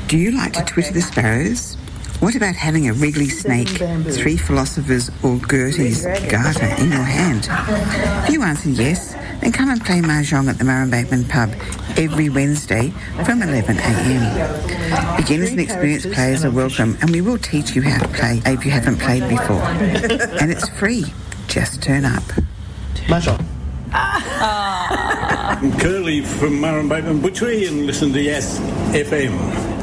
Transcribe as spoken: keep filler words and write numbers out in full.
Do you like to twitter the sparrows? What about having a wriggly snake, three philosophers or Gertie's garter in your hand? If you answer yes, then come and play Mahjong at the Murray Bateman pub every Wednesday from eleven a m. Beginners and experienced players are welcome, and we will teach you how to play if you haven't played before. And it's free. Just turn up. Mahjong. I'm Curly from Murray Bateman Butchery and listen to Yes F M.